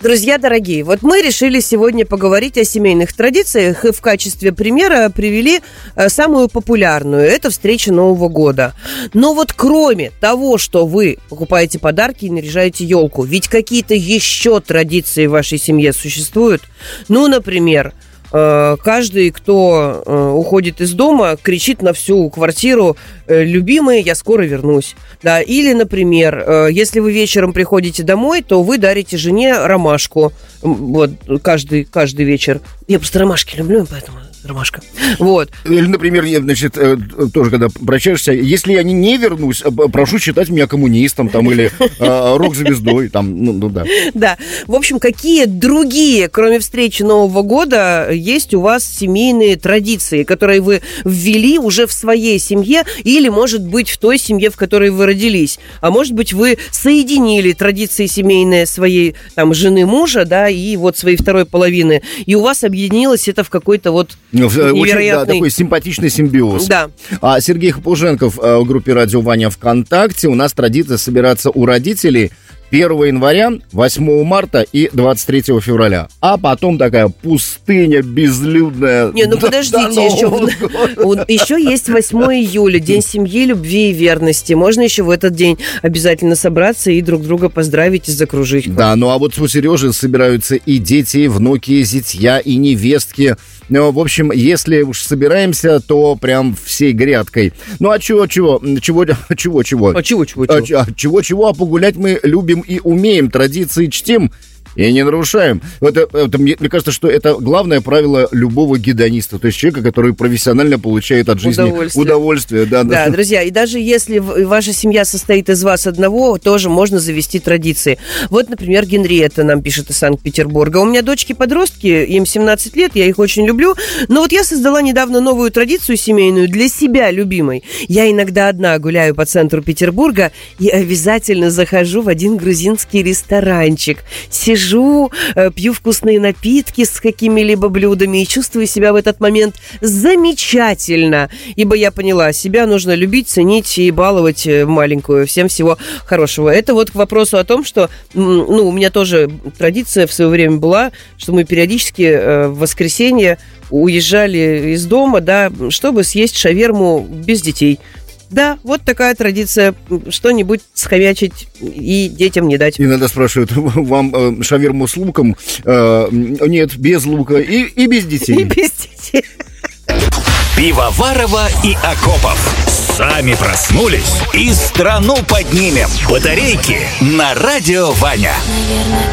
Друзья дорогие, вот мы решили сегодня поговорить о семейных традициях и в качестве примера привели самую популярную. Это встреча Нового года. Но вот кроме того, что вы покупаете подарки и наряжаете елку, ведь какие-то еще традиции в вашей семье существуют? Ну, например, каждый, кто уходит из дома, кричит на всю квартиру: «Любимый, я скоро вернусь». Да, или, например, если вы вечером приходите домой, то вы дарите жене ромашку. Вот, каждый вечер. Я просто ромашки люблю, поэтому ромашка. Вот. Или, например, я, значит, тоже, когда прощаешься, если я не вернусь, прошу считать меня коммунистом там, или рок-звездой. Там, ну да. Да. В общем, какие другие, кроме встречи Нового года, есть у вас семейные традиции, которые вы ввели уже в своей семье или, может быть, в той семье, в которой вы родились? А может быть, вы соединили традиции семейные своей там жены, мужа, да, и вот своей второй половины, и у вас объединилось это в какой-то вот невероятный... Очень, да, такой симпатичный симбиоз. Да. Сергей Хапуженков в группе «Радио Ваня» ВКонтакте. У нас традиция собираться у родителей 1 января, 8 марта и 23 февраля. А потом такая пустыня безлюдная. Не, ну подождите, еще есть 8 июля, День семьи, любви и верности. Можно еще в этот день обязательно собраться и друг друга поздравить и закружить. Да, ну а вот у Сережи собираются и дети, и внуки, и зятья, и невестки. Ну, в общем, если уж собираемся, то прям всей грядкой. Ну а чего? А погулять мы любим и умеем, традиции чтим и не нарушаем. Мне кажется, что это главное правило любого гедониста, то есть человека, который профессионально получает от жизни удовольствие. Да, друзья, и даже если ваша семья состоит из вас одного, тоже можно завести традиции. Вот, например, Генриетта нам пишет из Санкт-Петербурга. У меня дочки-подростки, им 17 лет, я их очень люблю, но вот я создала недавно новую традицию семейную для себя любимой. Я иногда одна гуляю по центру Петербурга и обязательно захожу в один грузинский ресторанчик. Сижу, пью вкусные напитки с какими-либо блюдами и чувствую себя в этот момент замечательно, ибо я поняла, себя нужно любить, ценить и баловать маленькую. Всем всего хорошего. Это вот к вопросу о том, что, у меня тоже традиция в свое время была, что мы периодически в воскресенье уезжали из дома, да, чтобы съесть шаверму без детей. Да, вот такая традиция, что-нибудь схомячить и детям не дать. Иногда спрашивают, вам шаверму с луком? Нет, без лука и без детей. И без детей. Пивоварова и Акопов. Сами проснулись и страну поднимем. Батарейки на Радио Ваня.